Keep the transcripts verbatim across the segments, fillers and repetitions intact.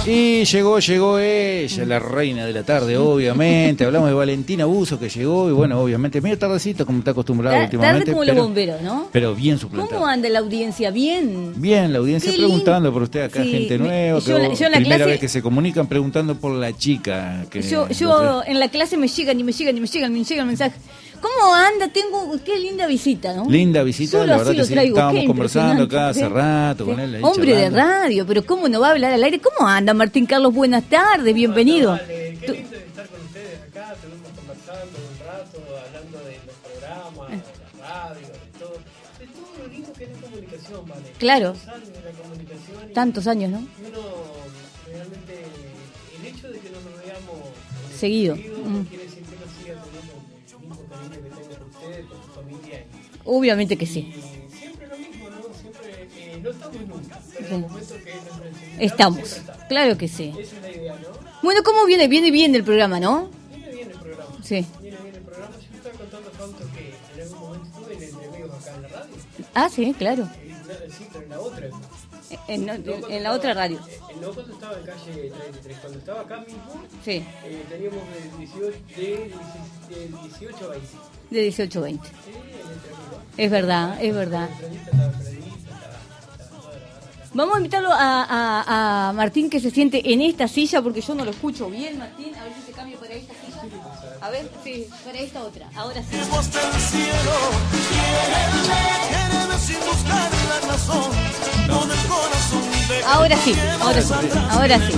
Y llegó, llegó ella, la reina de la tarde, obviamente. Hablamos de Valentina Buzo, que llegó, y bueno, obviamente, medio tardecito, como está acostumbrado Ta- últimamente. Tarde como pero, los bomberos, ¿no? Pero bien suplantado. ¿Cómo anda la audiencia? ¿Bien? Bien, la audiencia Qué preguntando lindo. por usted, acá Sí, gente me- nueva, yo la- que yo en la primera clase- vez que se comunican preguntando por la chica. Que Yo, yo en la clase me llegan y me llegan y me llegan, me llega el mensaje. ¿Cómo anda? Tengo, qué linda visita, ¿no? Linda visita, Solo la así verdad que lo sí. traigo. Estábamos Qué conversando impresionante, acá hace ¿sí? rato con Sí. él. ahí Hombre de charlando. radio, pero ¿cómo no va a hablar al aire? ¿Cómo anda, Martín Carlos? Buenas tardes, bienvenido. Vale, qué Tú- lindo estar con ustedes acá, estuvimos conversando un rato, hablando de los programas, de la radio, de todo, de todo lo lindo que es la comunicación, ¿vale? Claro. Tantos años de la comunicación y- Tantos años, ¿no? y uno realmente, el hecho de que nos veamos eh, Seguido. no Mm. quiere decir que no siga teniendo el mismo cariño que tengo por ustedes, por su familia. Y, Obviamente que sí. y siempre lo mismo, ¿no? Siempre, eh, no estamos nunca, pero Sí. en el momento que necesitamos, Estamos. siempre estamos. Claro que sí. Esa es la idea, ¿no? Bueno, ¿cómo viene? Viene bien el programa, ¿no? Viene bien el programa. Sí. Viene bien el programa. Yo estaba contando, Fausto, que en algún momento estuve en Entre Amigos acá en la radio. Ah, sí, claro. Y, no, sí, pero en la otra. En, No en- cuando en la otra estaba- radio. eh, no cuando estaba en calle treinta y tres. Cuando estaba acá mismo, Sí, eh, teníamos de dieciocho, de, de dieciocho a veinte. de dieciocho a veinte. Sí, en Entre Amigos. Es verdad, es verdad. Fredita, estaba Fredita, estaba, estaba toda la barra acá. Vamos a invitarlo a, a- a Martín que se siente en esta silla porque yo no lo escucho bien, Martín. A ver si se cambia para esta silla. A ver, sí, para esta otra. Ahora sí. Del cielo, quiéreme, quiéreme sin buscar la razón, con el corazón de Ahora sí, ahora sí, ahora sí.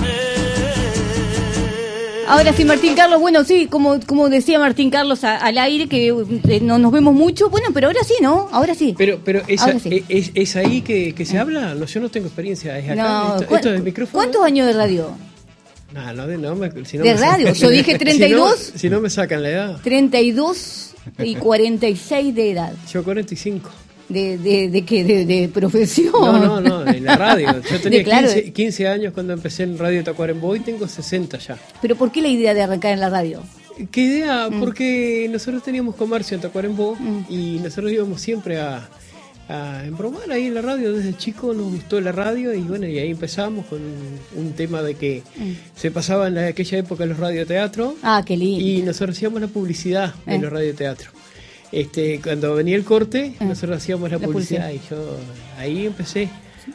Ahora sí, Martín Carlos, bueno, sí, como, como decía Martín Carlos a- al aire, que eh, no nos vemos mucho, bueno, pero ahora sí, ¿no? Ahora sí. Pero, pero ¿es, Ahora sí. es, es ahí que, que se habla? No, yo no tengo experiencia. ¿Es acá? No, ¿Esto, ¿cu- esto es el micrófono? ¿Cuántos años de radio? No, no, de- no, me, si no ¿De me radio? sacan- Yo dije treinta y dos. Si no, si no me sacan la edad. treinta y dos y cuarenta y seis de edad. Yo cuarenta y cinco. ¿De, de, de qué? De, de profesión. No, no, no, en la radio. Yo tenía De, claro, quince, quince años cuando empecé en Radio Tacuarembó y tengo sesenta ya. Pero ¿por qué la idea de arrancar en la radio? ¿Qué idea? Mm. Porque nosotros teníamos comercio en Tacuarembó y nosotros íbamos siempre a, a embromar ahí en la radio. Desde chico nos gustó la radio y bueno, y ahí empezamos con un, un tema de que Mm. se pasaba en la- aquella época los radioteatros Ah, qué lindo. y nosotros hacíamos la publicidad de Eh. los radioteatros. Este, cuando venía el corte, Eh. nosotros hacíamos la, La publicidad, y yo ahí empecé.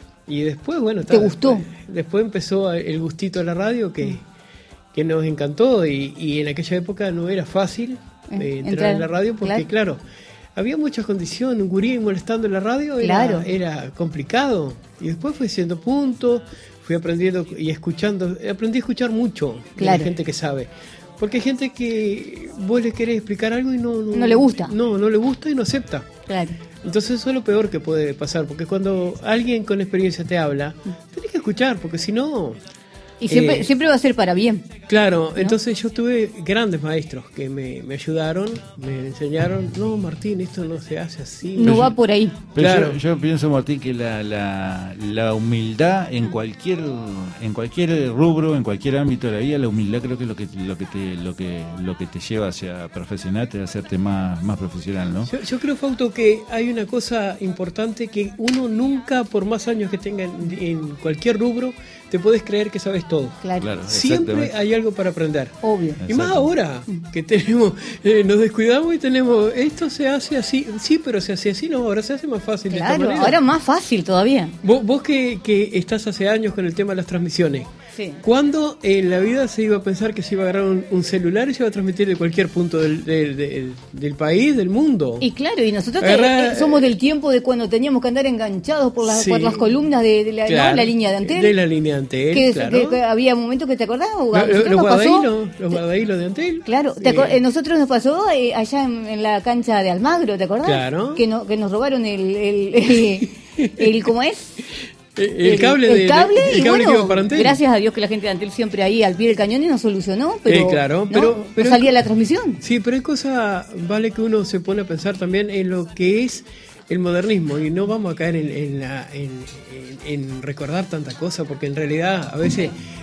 Y después, bueno, ¿Te gustó? Después, después empezó el gustito de la radio que, que nos encantó y, y en aquella época no era fácil Eh, eh, entrar, entrar, en la radio porque, claro, había muchas condiciones. Un gurí molestando en la radio era, Claro. era complicado. Y después fui haciendo puntos, fui aprendiendo y escuchando. Aprendí a escuchar mucho de Claro. la gente que sabe. Porque hay gente que vos le querés explicar algo y no, no, No le gusta. No, no le gusta y no acepta. Claro. Entonces eso es lo peor que puede pasar, porque cuando alguien con experiencia te habla, tenés que escuchar, porque si no... Y siempre, Eh, siempre va a ser para bien. Claro, entonces yo tuve grandes maestros que me, me ayudaron, me enseñaron, no, Martín, esto no se hace así. No va por ahí. Pero Claro. yo, yo pienso, Martín, que la, la, la humildad en cualquier en cualquier rubro, en cualquier ámbito de la vida, la humildad creo que es lo que lo que te lo que lo que te lleva hacia perfeccionarte, a hacerte más más profesional, ¿no? Yo, yo creo, Fausto, que hay una cosa importante que uno nunca, por más años que tenga en, en cualquier rubro, te puedes creer que sabes todo. Claro. Claro, Siempre exactamente. hay algo para aprender. Obvio. Y más Exacto. ahora que tenemos, eh, nos descuidamos y tenemos, esto se hace así, sí, pero se hace así, no, ahora se hace más fácil de esta Claro, manera. ahora más fácil todavía. Vos, vos que, que estás hace años con el tema de las transmisiones, Sí. ¿cuándo en la vida se iba a pensar que se iba a agarrar un, un celular y se iba a transmitir de cualquier punto del, del, del- del país, del mundo? Y claro, y nosotros Agarra- te- eh, somos del tiempo de cuando teníamos que andar enganchados por las, Sí. por las columnas de, de la, ¿no? Claro, la línea de Antel. De la línea de Antel, que, claro. que- que había momentos que te acordás. o Lo- a lo- nosotros los nos pasó- guardahilos, los guardahilos de Antel. Claro, te acor- Eh, eh, nosotros nos pasó eh, allá en, en la cancha de Almagro, ¿te acordás? Claro. Que, no, que nos robaron el, el, el, el- ¿cómo es? el, el cable, el de, cable, el y cable bueno, que iba para Antel. gracias a Dios que la gente de Antel siempre ahí al pie del cañón y nos solucionó, pero, Eh, claro, ¿no? pero- No pero- salía la transmisión. Sí, pero hay cosas, vale que uno se pone a pensar también en lo que es el modernismo y no vamos a caer en, en, la- en- en- en recordar tanta cosa porque en realidad a veces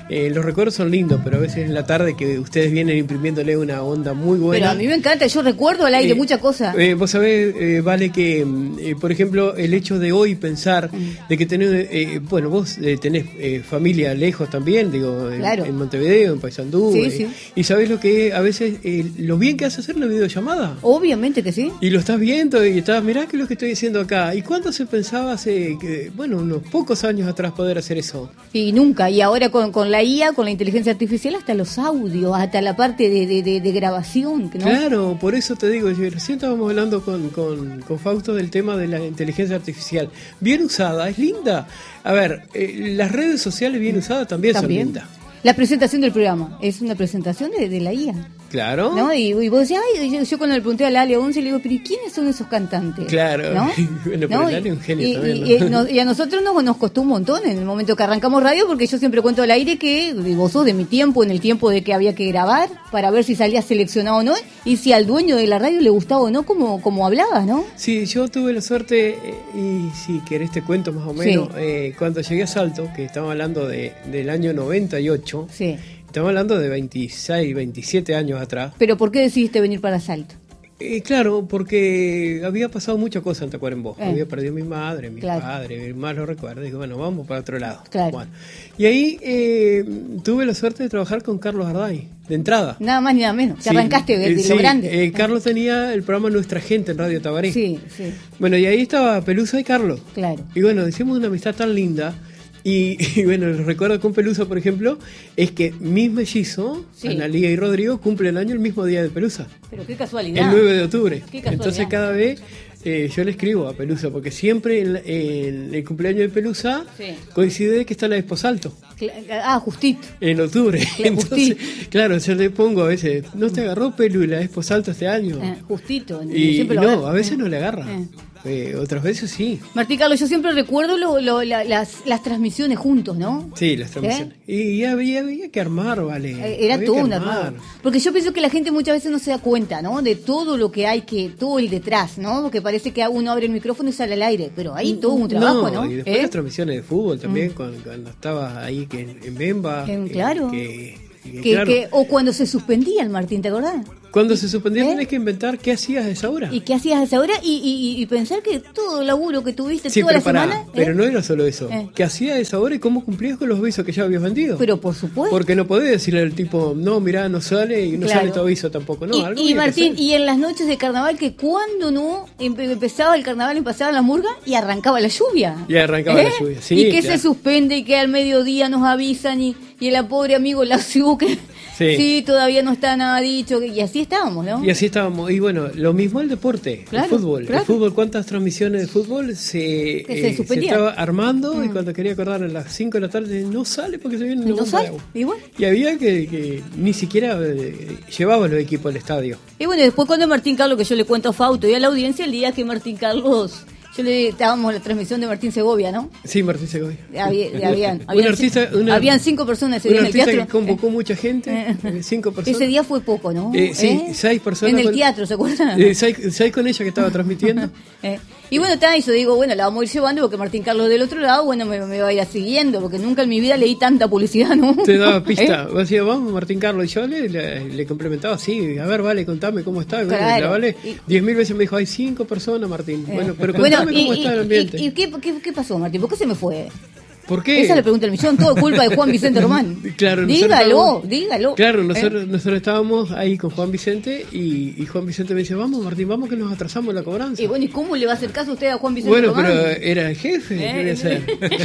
eh, los recuerdos son lindos, pero a veces en la tarde que ustedes vienen imprimiéndole una onda muy buena. Pero a mí me encanta, yo recuerdo al aire Eh, muchas cosas. Eh, vos sabés, eh, Vale, que, eh, por ejemplo, el hecho de hoy pensar mm. de que tenés, eh, bueno, vos eh, tenés eh, familia lejos también, digo, en, claro. en Montevideo, en Paysandú, sí, eh, sí. y sabés lo que a veces, eh, lo bien que hace hacer una videollamada. Obviamente que sí. Y lo estás viendo y estás, mirá que es lo que estoy diciendo acá. ¿Y cuándo se pensaba hace, que, bueno, unos pocos años atrás poder hacer eso? Y nunca, y ahora con, con la I A, con la inteligencia artificial, hasta los audios, hasta la parte de, de, de, de grabación, ¿no? Claro, por eso te digo, yo recién estábamos hablando con, con, con Fausto del tema de la inteligencia artificial. Bien usada, es linda. A ver, eh, las redes sociales bien usadas también, también son lindas. La presentación del programa es una presentación de, de la I A. Claro. ¿No? Y, y vos decís, ay, yo, yo cuando le pregunté a Lali Once, le digo, pero ¿y quiénes son esos cantantes? Claro. ¿No? Bueno, pero ¿No? Lali es un genio y, también, y, ¿no? y, nos, y a nosotros nos, nos costó un montón en el momento que arrancamos radio, porque yo siempre cuento al aire que vos sos de mi tiempo, en el tiempo de que había que grabar, para ver si salía seleccionado o no, y si al dueño de la radio le gustaba o no, como, como hablabas, ¿no? Sí, yo tuve la suerte, eh, y si querés te cuento más o menos, Sí. eh, cuando llegué a Salto, que estamos hablando de, del año noventa y ocho, Sí. estamos hablando de veintiséis, veintisiete años atrás. ¿Pero por qué decidiste venir para Salto? Eh, claro, porque había pasado muchas cosas en Tacuarembó. Eh. Había perdido a mi madre, mi Claro. padre, más lo recuerdo. Digo, bueno, vamos para otro lado. Claro. Bueno. Y ahí eh, tuve la suerte de trabajar con Carlos Arday, de entrada. Nada más ni nada menos. Te Sí, arrancaste de, eh, de sí, lo grande. eh, Carlos tenía el programa Nuestra Gente en Radio Tabaré. Sí, sí, Bueno, y ahí estaba Pelusa y Carlos. claro. Y bueno, hicimos una amistad tan linda. Y, y bueno, el recuerdo con Pelusa, por ejemplo, es que mis mellizos, Sí. Analía y Rodrigo, cumplen el año el mismo día de Pelusa, Pero qué casualidad. el nueve de octubre. Qué casualidad. Entonces cada vez eh, yo le escribo a Pelusa, porque siempre en, la- en el cumpleaños de Pelusa Sí. coincide que está la Esposalto, Cla- Ah, justito. en octubre. Claro, Entonces, claro, yo le pongo a veces, ¿no te agarró Pelu y la Esposalto este año? Eh, justito. Y, siempre y lo no, agarro. a veces Eh. no le agarra. Eh. Eh, otras veces sí. Martín Carlos, yo siempre recuerdo lo- lo- la- las, las transmisiones juntos, ¿no? Sí, las transmisiones. Y había, había que armar, vale. Eh, Era Había todo que un armar. armado. Porque yo pienso que la gente muchas veces no se da cuenta, ¿no? De todo lo que hay, que todo el detrás, ¿no? Porque parece que uno abre el micrófono y sale al aire, pero hay todo un trabajo, ¿no? Y después ¿Eh? las transmisiones de fútbol también, cuando, cuando estaba ahí que en, en Bemba. En- eh, claro. que- que, Que- claro, que- o cuando se suspendía el Martín, ¿te acordás? cuando se suspendía ¿Eh? tenés que inventar qué hacías a esa hora. ¿Y qué hacías a esa hora? Y, y- y pensar que todo el laburo que tuviste Sí, toda pero la pará, semana... ¿eh? pero no era solo eso. Eh. ¿Qué hacías a esa hora y cómo cumplías con los avisos que ya habías vendido? Pero por supuesto. Porque no podés decirle al tipo, no, mirá, no sale y no Claro. sale tu aviso tampoco. No, y, algo y había que Martín, hacer. y en las noches de carnaval, que cuando no empe- empezaba el carnaval, empezaba la murga y arrancaba la lluvia. Y arrancaba la lluvia, sí, Y que claro. se suspende y que al mediodía nos avisan y, y el pobre amigo Laciú que Sí. sí. todavía no está nada dicho. Y así estábamos, ¿no? Y así estábamos. Y bueno, lo mismo el deporte, Claro, el fútbol. claro. El fútbol, ¿cuántas transmisiones de fútbol se, Que se eh, se suspendían. estaba armando? Mm. Y cuando quería acordar a las cinco de la tarde, no sale porque se viene Y una no bomba sale. de agua. Y bueno. Y había que, que ni siquiera eh, llevaba los equipos al estadio. Y bueno, después cuando Martín Carlos, que yo le cuento a Fausto y a la audiencia, el día que Martín Carlos, yo le estábamos la transmisión de Martín Segovia, ¿no? Sí, Martín Segovia. Había- habían, Un habían, artista- una- habían cinco personas ese Un día en el artista teatro. que convocó mucha gente, Eh. eh, cinco personas. Ese día fue poco, ¿no? Eh, sí, ¿Eh? seis personas. En el con- teatro, ¿se acuerdan? Eh, seis, seis con ella que estaba transmitiendo. Eh, Y bueno, está eso, digo, bueno, la vamos a ir llevando porque Martín Carlos del otro lado, bueno, me, me va a ir siguiendo, porque nunca en mi vida leí tanta publicidad, ¿no? Te daba pista. ¿Eh? Vos decías, vamos, Martín Carlos. Y yo le, le, le complementaba, sí, a ver, vale, contame cómo está. Y bueno, Claro. la Vale, Y- diez mil veces me dijo, hay cinco personas, Martín. Eh. Bueno, pero Bueno, contame y- cómo y- está el y- ambiente. ¿Y, qué, qué, qué pasó, Martín? ¿Por qué se me fue? ¿Por qué? Esa es la pregunta del millón, todo culpa de Juan Vicente Román. Claro, nosotros dígalo, estábamos- dígalo. Claro, ¿Eh? nosotros, nosotros estábamos ahí con Juan Vicente y, y Juan Vicente me dice, vamos, Martín, vamos que nos atrasamos en la cobranza. Y bueno, ¿y cómo le va a hacer caso usted a Juan Vicente Bueno, Román? pero era el jefe, Eh, ¿qué voy a hacer?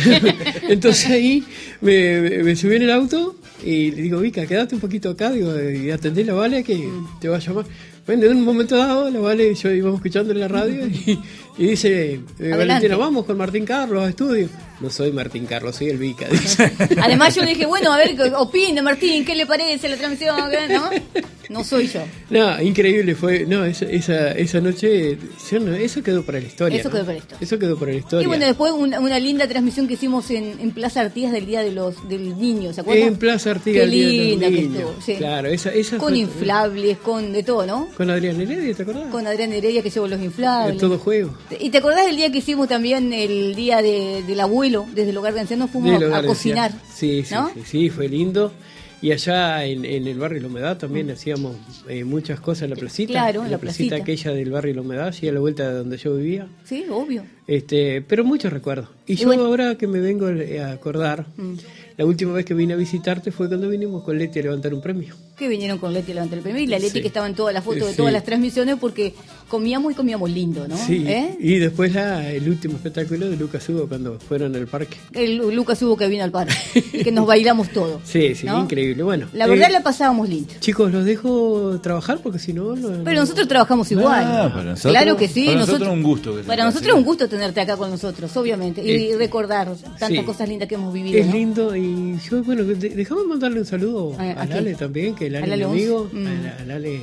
Entonces ahí me, me- me subí en el auto y le digo, Vika, quédate un poquito acá, digo, y atendí la Vale que te va a llamar. Bueno, en un momento dado, la Vale, yo íbamos escuchando en la radio y, y dice, eh, Adelante. Valentina, vamos con Martín Carlos a estudio. No soy Martín Carlos, soy el Vika, dice. Además yo le dije, bueno, a ver, opine Martín, ¿qué le parece la transmisión? ¿No? No soy yo. No, increíble fue. No, esa, esa, esa noche. Yo no, eso quedó para la historia. Eso ¿no? quedó para la historia. Eso quedó para la historia. Y bueno, después una, una linda transmisión que hicimos en, en Plaza Artigas del Día de los del Niño, ¿se acuerdan? En Plaza Artigas. Qué el Día de los linda que Niños. estuvo. Sí. Claro, esa, esa Con fue- inflables, con de todo, ¿no? Con Adrián Heredia, ¿te acordás? Con Adrián Heredia que llevó los inflables. De todo juego. ¿Y te acordás del día que hicimos también el día de, del abuelo, desde el hogar de ancianos fuimos Del a, hogar a de cocinar? ancianos. Sí, sí, ¿no? sí, sí, fue lindo. Y allá en, en el barrio La Humedad también hacíamos eh, muchas cosas en la placita. Claro, en en la la placita placita. aquella del barrio La Humedad, allí a la vuelta de donde yo vivía. Sí, obvio. Este, pero muchos recuerdos. Y, Y yo bueno. ahora que me vengo a acordar, Mm. la última vez que vine a visitarte fue cuando vinimos con Leti a levantar un premio. Que vinieron con Leti a levantar el premio y la Leti Sí. que estaba en todas las fotos de Sí. todas las transmisiones porque comíamos y comíamos lindo, ¿no? Sí. ¿Eh? Y después la, el último espectáculo de Lucas Hugo cuando fueron al parque. El Lucas hubo que vino al parque y que nos bailamos todos. Sí, sí, ¿no? increíble. Bueno, La verdad eh, la pasábamos lindo. chicos, los dejo trabajar porque si no... no- Pero nosotros trabajamos igual. Ah, para nosotros- claro que sí. para nosotros un gusto que se Para te nosotros hace. un gusto tenerte acá con nosotros, obviamente. Y Eh, recordar tantas sí. cosas lindas que hemos vivido. Es ¿no? lindo y yo, bueno, de- déjame mandarle un saludo ¿A- a, a Lale quién? también, que ¿A Lale es Lale mi amigo, Once? Mm. a, la- a Lale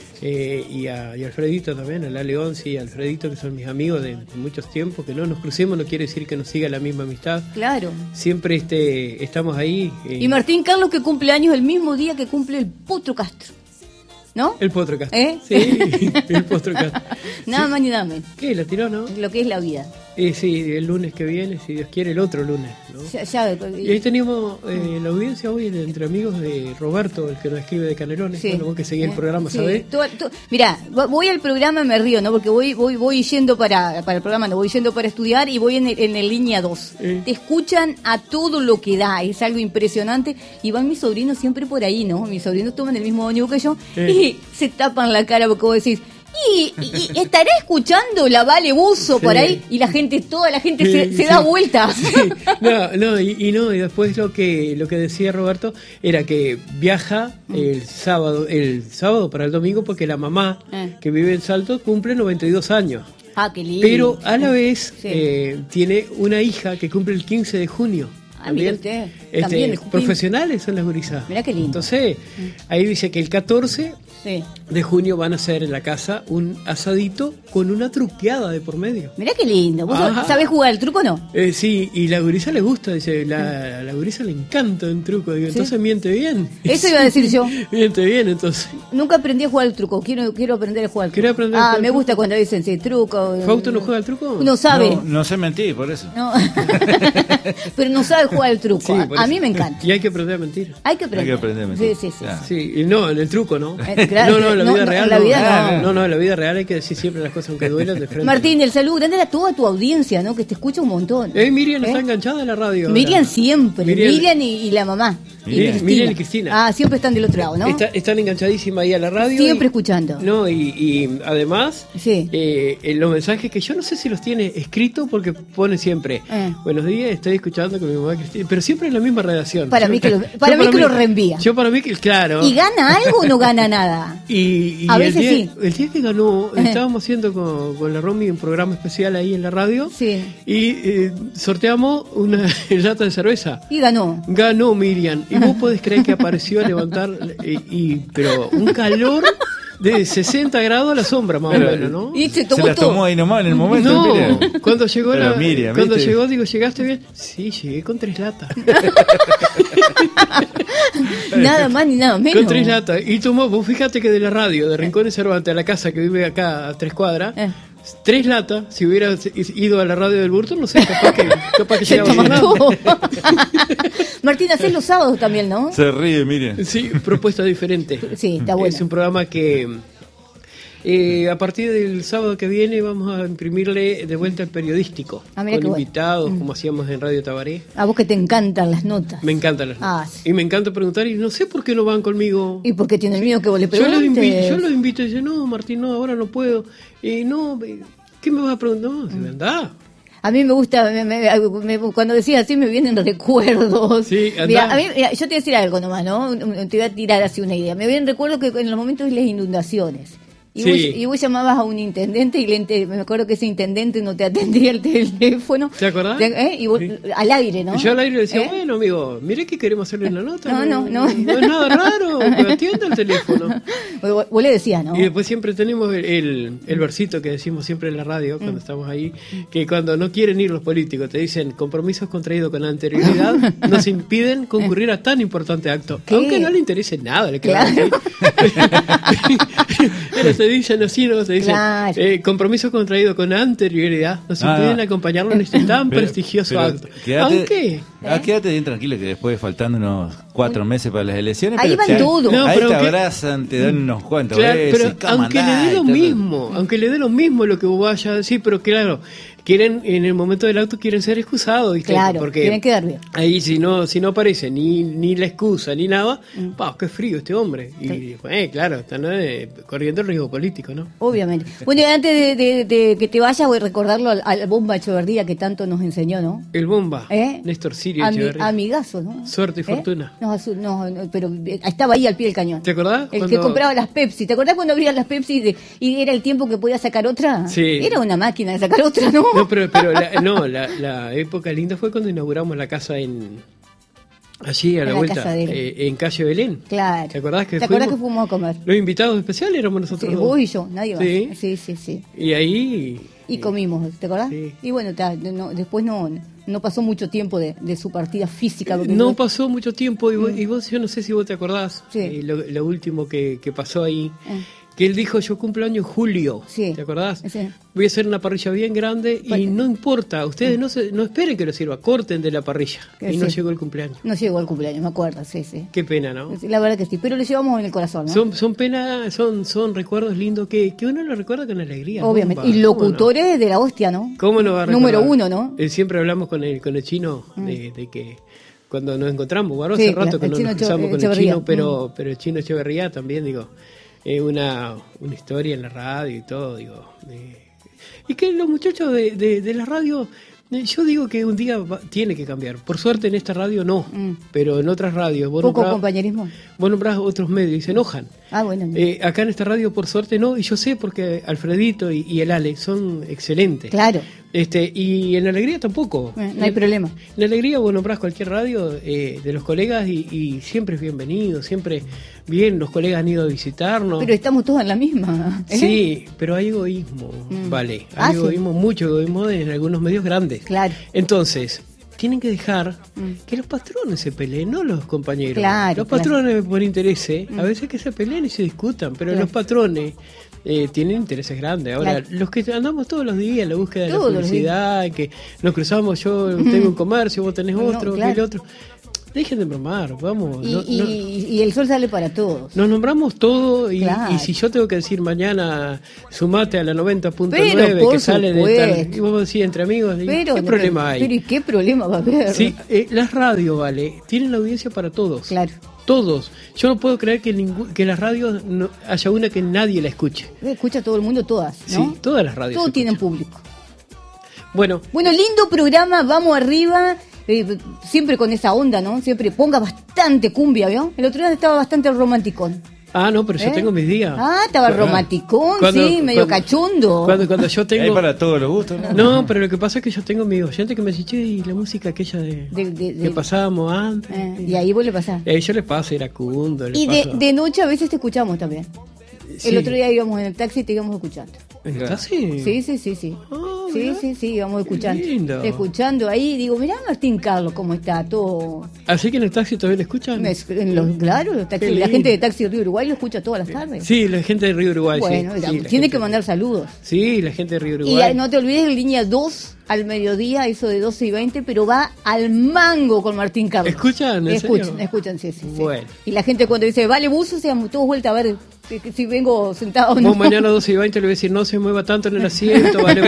eh, y, a, y a Alfredito también, a Lale Once y a Alfredito, que son mis amigos de, de muchos tiempos, que no nos crucemos no quiere decir que nos siga la misma amistad. Claro. Siempre este, estamos ahí. eh, Y Martín Carlos que cumple años el mismo día que cumple el Potro Castro. ¿No? El Potro Castro. ¿Eh? Sí, el Potro Castro. Nada Sí. más ni nada menos. ¿Qué? ¿La tiró, no? Lo que es la vida. Eh, sí, el lunes que viene, si Dios quiere, el otro lunes, ¿no? Ya, ya- Y ahí teníamos eh, la audiencia hoy de- entre amigos de Roberto, el que nos escribe de Canelones. Sí. Bueno, vos que seguís el Eh, programa, sí. ¿sabés? Todo- todo- Mirá, vo- voy al programa, me río, ¿no? Porque voy voy voy yendo para, para el programa, no voy yendo para estudiar y voy en el, en el línea dos. Eh. Te escuchan a todo lo que da, es algo impresionante. Y van mis sobrinos siempre por ahí, ¿no? Mis sobrinos toman el mismo ómnibus que yo Eh. y se tapan la cara porque vos decís... Y, y- y estaré escuchando la Vale Buzo Sí. por ahí y la gente, toda la gente se, Sí, se sí. da vuelta. Sí. No, no, y, y no, y después lo que lo que decía Roberto era que viaja el sábado, el sábado para el domingo porque la mamá Eh. que vive en Salto cumple noventa y dos años. Ah, qué lindo. Pero a la vez Sí. eh, tiene una hija que cumple el quince de junio. Ah, mire usted. Este, También el- profesionales son las gurisas. Mirá qué lindo. Entonces, ahí dice que el catorce Sí. de junio van a hacer en la casa un asadito con una truqueada de por medio. Mirá qué lindo. ¿Vos Ajá. sabés jugar al truco o no? Eh, sí, y la gurisa le gusta, dice, la, la gurisa le encanta un truco, digo, Sí. entonces miente bien. Eso iba a decir yo. Miente bien, entonces. Nunca aprendí a jugar al truco. Quiero, quiero aprender a jugar al truco. ¿Querés aprender a Ah, jugar al me truco? gusta cuando dicen sí, truco. ¿Fausto no juega al truco? No sabe. No, no sé mentir, por eso. No. Pero no sabe jugar al truco. Sí, a, por a eso. mí me encanta. Y hay que aprender a mentir. Hay que aprender. Hay que aprender a mentir. Sí, sí, sí. Claro. Sí, y no, en el truco, ¿no? Eh, claro, no, no, en la no, vida no, real. en la vida no. no, no, en la vida real hay que decir siempre las cosas aunque duelan de frente. Martín, el saludo grande a toda tu audiencia, ¿no? Que te escucha un montón. Eh, Miriam ¿Eh? está enganchada en la radio. ahora. Miriam siempre. Miriam- Miriam, y, y la mamá. Miriam- Miriam y Cristina. Ah, siempre están del otro lado, ¿no? Está- están enganchadísimas ahí a la radio. Siempre y- escuchando. No, y, y además, Sí. eh, en los mensajes que yo no sé si los tiene escritos porque pone siempre, Eh. buenos días, estoy escuchando con mi mamá Cristina, pero siempre en la misma redacción. Para Yo- mí que lo- yo para mí que lo reenvía. Yo para mí que, claro. ¿Y gana algo o no gana nada? Y, y A el, veces día, sí. el día que ganó, Ajá. estábamos haciendo con, con la Romy un programa especial ahí en la radio Sí. y eh, sorteamos una lata de cerveza. Y ganó. Ganó Miriam. Y vos podés creer que apareció a levantar, eh, y, pero un calor de sesenta grados a la sombra, más o Pero, menos, ¿no? Y se Se tomó las todo. tomó ahí nomás en el momento. No, Miriam. cuando llegó Pero la, Miriam, cuando ¿viste? llegó digo, ¿llegaste bien? Sí, llegué con tres latas. Nada más ni nada menos. Con tres latas. Y tomó, vos fíjate que de la radio, de Rincones Cervantes a la casa que vive acá a tres cuadras, Eh. tres latas, si hubiera ido a la radio del Burto, no sé, capaz que, capaz que Se llegaba toma sin nada. todo. Martín, hacés los sábados también, ¿no? Se ríe, Miriam. Sí, propuesta diferente. Sí, está bueno. Es un programa que eh, a partir del sábado que viene vamos a imprimirle de vuelta el periodístico. Ah, mira con qué bueno. invitados, como hacíamos en Radio Tabaré. A vos que te encantan las notas. Me encantan las Ah, notas. sí. Y me encanta preguntar y no sé por qué no van conmigo. ¿Y por qué tiene miedo que vos le Yo los, preguntes? invito, yo los invito y dice, no, Martín, no, ahora no puedo. Y no, ¿qué me vas a preguntar? No, si me andá. A mí me gusta, me- me- me- cuando decís así me vienen recuerdos. Sí, andá. Mira, a mí, mira, yo te voy a decir algo nomás, ¿no? Te voy a tirar así una idea. Me vienen recuerdos que en los momentos de las inundaciones. Y, Sí. vos, y vos llamabas a un intendente y le ente- me acuerdo que ese intendente no te atendía el teléfono. ¿Te acordás? ¿Eh? Y vos, Sí. al aire, ¿no? Y yo al aire le decía, ¿Eh? bueno, amigo, mire que queremos hacerle una nota. No, no, no. No es nada raro, que atienda el teléfono. Vos, vos le decías, ¿no? Y después siempre tenemos el, el, el versito que decimos siempre en la radio, cuando estamos ahí, que cuando no quieren ir los políticos, te dicen, compromisos contraídos con anterioridad nos impiden concurrir a tan importante acto. ¿Qué? Aunque no le interese nada. Le Claro. Pero te dicen así, ¿no? Te dicen, Claro. eh, compromisos contraídos con anterioridad nos Ah, impiden no. acompañarlo en este tan Pero- prestigioso pero acto. quédate- Aunque... ah, quédate bien tranquilo que después faltando unos cuatro meses para las elecciones. Ahí pero van te- todos. No, ahí pero te que- abrazan, te dan unos cuantos Claro, besos, pero y ¿cómo aunque le andás? dé lo Y todo. mismo, aunque le dé lo mismo lo que vos vayas a decir, pero claro, quieren en el momento del auto quieren ser excusados, ¿viste? Claro, porque tienen que dar bien. ahí si no si no aparece ni ni la excusa ni nada, Mm. pa, qué frío este hombre. Y eh, claro, están eh, corriendo el riesgo político, ¿no? Obviamente. Bueno, y antes de, de- de que te vayas, voy a recordarlo al, al Bomba Echeverría que tanto nos enseñó, ¿no? El bomba, ¿Eh? Néstor Sirio Ami- Echeverría. amigazo, ¿no? Suerte y ¿Eh? fortuna. No, azu- no, no, pero eh, estaba ahí al pie del cañón. ¿Te acordás? El que Cuando- compraba las Pepsi. ¿Te acordás cuando abrías las Pepsi de- y era el tiempo que podía sacar otra? Sí. Era una máquina de sacar otra, ¿no? No, pero, pero la, no, la, la época linda fue cuando inauguramos la casa en allí a En la, la vuelta, casa de él. eh, en calle Belén. Claro. ¿Te acordás que ¿Te acordás que fuimos? fuimos a comer? Los invitados especiales éramos nosotros Sí, dos. vos y yo, nadie más. Sí. Sí, sí, sí. Y ahí... Y comimos, ¿te acordás? Sí. Y bueno, ta, no, después no, no pasó mucho tiempo de, de su partida física. porque No fue- pasó mucho tiempo y vos, y vos, yo no sé si vos te acordás, Sí. eh, lo, lo último que, que pasó ahí, Eh. que él dijo, yo cumplo año en julio, Sí. ¿te acordás? Sí. Voy a hacer una parrilla bien grande y Bueno. no importa, ustedes no se, no esperen que lo sirva, corten de la parrilla. Que Y no sí. llegó el cumpleaños. No llegó el cumpleaños, me acuerdo, sí, sí. Qué pena, ¿no? Sí, la verdad que sí, pero lo llevamos en el corazón, ¿no? Son, son pena, son, son recuerdos lindos que, que uno lo recuerda con alegría. Obviamente. Bomba. Y ¿Cómo no? locutores de la hostia, ¿no? ¿Cómo no va a Número recordar? uno, ¿no? Eh, siempre hablamos con el, con el chino de, de que cuando nos encontramos, bueno, Sí, hace rato claro, que el no chino nos cruzamos Eche- con el Echeverría. chino, pero, Mm. pero el chino Echeverría también, digo, es una, una historia en la radio y todo, digo. eh, y que los muchachos de, de, de la radio, eh, yo digo que un día va- tiene que cambiar. Por suerte en esta radio no, Mm. pero en otras radios, vos Poco nombrás- compañerismo. vos nombrás otros medios y se enojan. Ah, bueno. no. Eh, acá en esta radio, por suerte, no, y yo sé porque Alfredito y, y el Ale son excelentes. Claro, Este, y en Alegría tampoco. Eh, no hay problema. En Alegría vos nombrás cualquier radio eh, de los colegas y, y siempre es bienvenido, siempre bien, los colegas han ido a visitarnos. pero estamos todos en la misma. ¿eh? Sí, pero hay egoísmo, Mm. vale. Ah, Hay sí. egoísmo, mucho egoísmo en algunos medios grandes. Claro. Entonces, tienen que dejar Mm. que los patrones se peleen, no los compañeros. Claro, los claro. patrones por interés, Mm. a veces que se peleen y se discutan, pero Claro. los patrones eh, tienen intereses grandes. Ahora, Claro. los que andamos todos los días en la búsqueda de Todos la los publicidad, que nos cruzamos, yo tengo un comercio, vos tenés No, otro, claro. que el otro. Dejen de bromar, vamos. Y, no- y- no- y el sol sale para todos. nos nombramos todo y, Claro. y si yo tengo que decir mañana sumate a la noventa punto Pero, nueve por que sale de tal, supuesto. y vos decís entre amigos, y, Pero, ¿qué problema hay? Pero ¿y qué problema va a haber? Sí, eh, las radios, vale, tienen la audiencia para todos. Claro. Todos. Yo no puedo creer que ningú- que las radios no, haya una que nadie la escuche. Escucha todo el mundo, todas, ¿no? Sí, todas las radios. Todos se tienen escuchan. público. Bueno, Bueno, lindo programa, vamos arriba, eh, siempre con esa onda, ¿no? Siempre ponga bastante cumbia, ¿vio? El otro día estaba bastante romanticón. ah, no, pero yo ¿eh? tengo mis días. Ah, estaba Cuando- romanticón, cuando- sí, medio cuando- cachondo. Cuando, cuando yo Hay tengo... para todos los gustos, ¿no? No, pero lo que pasa es que yo tengo mi oyente que me dice, che, y la música aquella de, De- de- de- que pasábamos antes. Eh, y ahí vos le pasás. Eh, yo le paso iracundo. le Y de, paso- de noche a veces te escuchamos también. Sí. El otro día íbamos en el taxi y te íbamos escuchando. ¿Está así? Sí, sí, sí, sí. Ah, Sí, mirá. sí, sí, íbamos Qué escuchando. lindo. Escuchando ahí, digo, mirá Martín Carlos cómo está, todo... ¿Así que en el taxi todavía le escuchan? Me- en los- claro, los taxis- Qué la lindo. gente de Taxi Río Uruguay lo escucha todas las tardes. Sí, la gente de Río Uruguay. Bueno, sí. la- Sí, la tiene gente- que mandar saludos. Sí, la gente de Río Y Uruguay. ah, no te olvides de línea dos al mediodía, eso de doce y veinte, pero va al mango con Martín Carlos. ¿Escuchan? ¿En Escuchan, serio? escuchan, sí, sí, sí. Bueno. Y la gente cuando dice, vale buzo, se dan todos vuelta a ver que- que si vengo sentado o no. Vos mañana doce y veinte le voy a decir, no se mueva tanto en el asiento, vale, buzo.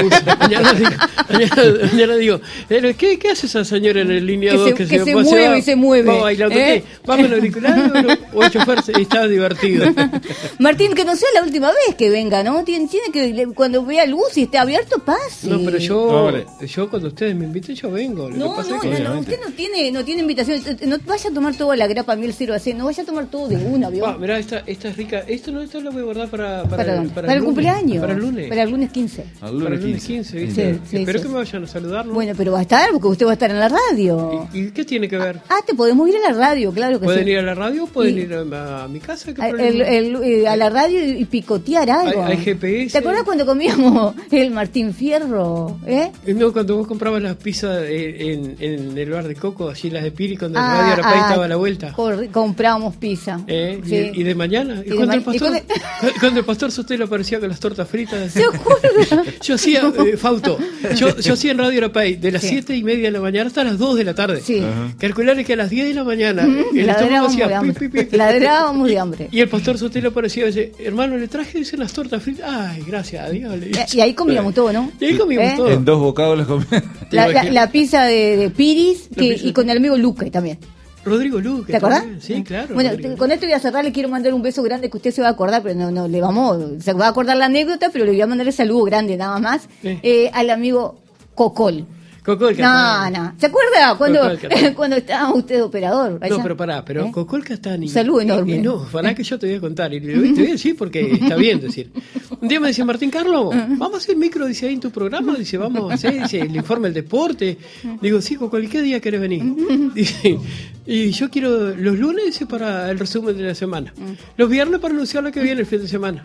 mañana digo, mañana, mañana digo "¿Pero ¿qué, ¿qué hace esa señora en el línea Que dos? se- que se mueve va- y se mueve, Va a bailar, ¿eh? ¿qué? ¿Va con el auricular o- o el chofer? Y está divertido. Martín, que no sea la última vez que venga, ¿no? Tiene, tiene que, le- cuando vea luz y esté abierto, pase. No, pero yo, No, vale. yo cuando ustedes me inviten, yo vengo. Lo No, que pasa no, es que- no, no, obviamente. usted no tiene, no tiene invitación. No vaya a tomar toda la grapa miel cero a cero, no vaya a tomar todo de una, ¿vio? Ah, mirá, esta, esta es rica. Esto no, esta lo voy a guardar para, para, ¿Para, el- dónde? para Para el lunes. cumpleaños. Para el lunes. Para el lunes quince. Al Para el lunes lunes quince. quince, ¿viste? Sí, sí, Espero sí. que me vayan a saludar, ¿no? Bueno, pero va a estar, porque usted va a estar en la radio. ¿Y, y qué tiene que ver? Ah, te podemos ir a la radio, claro que ¿Pueden sí. ir a la radio o pueden Y- ir a, a mi casa? ¿Qué A, problema? el- el- eh, a la radio y picotear algo. Hay- hay G P S. ¿Te acuerdas cuando comíamos el Martín Fierro? ¿Eh? Y no, cuando vos comprabas las pizzas en, en el bar de Coco, allí las de Piri, cuando el Ah, Radio Arapey ah, estaba a la vuelta. corri- comprábamos pizza. ¿Eh? Sí. Y, y de mañana. Y Y de cuando, ma- el pastor, y cuando- cuando el pastor Sotelo aparecía con las tortas fritas. ¿Se acuerda? Yo hacía, eh, Fausto, yo, yo hacía en Radio Arapey de las Sí. siete y media de la mañana hasta las dos de la tarde. Sí. Calcular que a las diez de la mañana el estómago Ladrábamos hacía de pi, hambre. pi, pi. Ladrábamos de hambre. Y el pastor Sotelo aparecía y dice, hermano, le traje dice, las tortas fritas. Ay, gracias a Dios. le Eh, dice. Y ahí comíamos todo, ¿no? Y ahí comíamos ¿Eh? todo. En dos bocados las comí. La, la- imaginas? la pizza de, de Piris La que- pizza. y con el amigo Luque también. Rodrigo Luque. ¿Te acordás? también. Sí, claro. Bueno, Rodrigo. te- con esto voy a cerrar, le quiero mandar un beso grande que usted se va a acordar, pero no, no, le vamos, se va a acordar la anécdota, pero le voy a mandar el saludo grande nada más Sí. eh, al amigo Cocol. Coco el No, Catán. no. ¿Se acuerda cuando, Cocol Catán. cuando estaba usted de operador? allá? No, pero pará, pero ¿Eh? Coco el Catán. y- Saludo enorme. y no, pará que yo te voy a contar. Y le voy- te voy a decir porque está bien decir. Un día me decía Martín Carlos, vamos a hacer micro, dice ahí en tu programa. Dice, vamos a hacer, dice, el informe del deporte. Digo, sí, Coco, ¿y qué día querés venir? Dice, y yo quiero los lunes dice, para el resumen de la semana. Los viernes para anunciar lo que viene el fin de semana.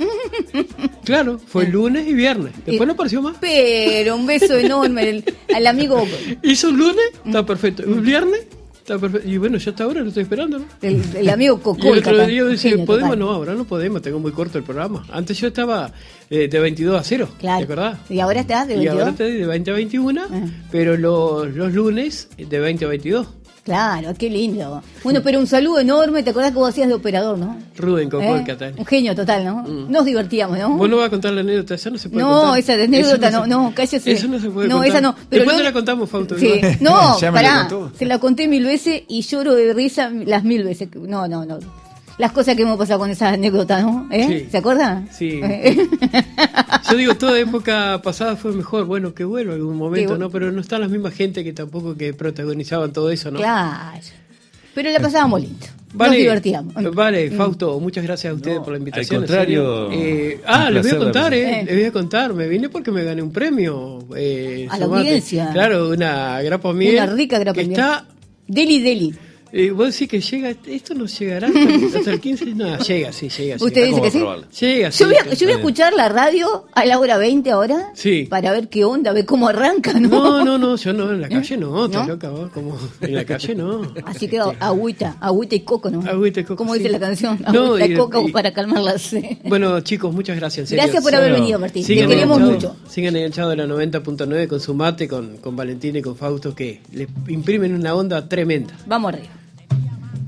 Claro, fue lunes y viernes. Después no apareció más. Pero un beso enorme al, al amigo, Hizo un lunes, está perfecto. Un viernes, está perfecto. Y bueno, ya hasta ahora lo estoy esperando, ¿no? el, el amigo Y Cocol. el otro Catán. día decía, Genio ¿podemos? total. No, ahora no podemos, tengo muy corto el programa. Antes yo estaba eh, de veintidós a cero, Claro. ¿te acordás? Y ahora está de Y veintidós. ahora estoy de veinte a veintiuno, Ah. pero los, los lunes de veinte a veintidós. Claro, qué lindo. Bueno, pero un saludo enorme. ¿Te acordás que vos hacías de operador, no? Rubén Coco ¿Eh? el Catán. Un genio total, ¿no? Nos divertíamos, ¿no? Vos no vas a contar la anécdota, esa no se puede No, contar. esa anécdota Eso no, se- no, cállese. Eso no se puede No, contar. esa no. Pero Después lo- te la contamos, Fausto. Sí. igual. No, Ya me la pará. contó. Se la conté mil veces y lloro de risa las mil veces. No, no, no. Las cosas que hemos pasado con esas anécdotas, ¿no? ¿Eh? Sí. ¿Se acuerdan? Sí. Eh. Yo digo, toda época pasada fue mejor. Bueno, que vuelva algún momento, Que- ¿no? Pero no están las mismas gente que tampoco que protagonizaban todo eso, ¿no? Claro. Pero la pasábamos lindo. Vale, Nos divertíamos. Vale, Fausto, muchas gracias a ustedes No, por la invitación. al contrario, en serio. Eh, un ah, les voy a placer contar, la eh, presentación. les voy a contar. Me vine porque me gané un premio. Eh, A la llamate. audiencia. Claro, una grapa miel. Una rica grapa que miel. está. Deli, deli. Eh, vos decís que llega, esto no llegará hasta, hasta el quince, no, llega, sí, llega. Usted llega. dice que sí. probarlo. Llega, sí. Yo voy, a, yo voy a escuchar la radio a la hora veinte ahora. Sí. Para ver qué onda, ver cómo arranca, ¿no? No, no, no, yo no, en la calle no, estás ¿No? loca vos, como en la calle no. Así que agüita, agüita y coco, ¿no? Agüita y coco, Como sí. dice la canción, No, agüita y, y- coco y- para calmar la sed. Bueno, chicos, muchas gracias. En serio. Gracias por haber Bueno, venido, Martín. Te Sigan queremos enganchados- mucho. Sigan enganchados de la noventa punto nueve con su mate, con, con Valentina y con Fausto, que le imprimen una onda tremenda. Vamos arriba.